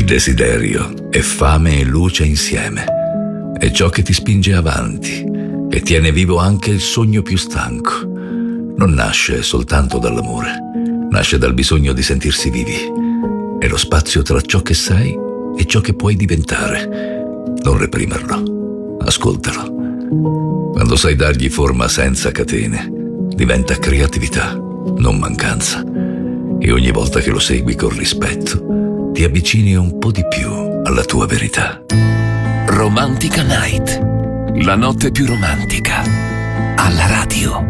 Desiderio è fame e luce insieme. È ciò che ti spinge avanti e tiene vivo anche il sogno più stanco. Non nasce soltanto dall'amore, nasce dal bisogno di sentirsi vivi. È lo spazio tra ciò che sei e ciò che puoi diventare. Non reprimerlo, ascoltalo. Quando sai dargli forma senza catene, diventa creatività, non mancanza. E ogni volta che lo segui con rispetto, ti avvicini un po' di più alla tua verità. Romantica Night, la notte più romantica, alla radio.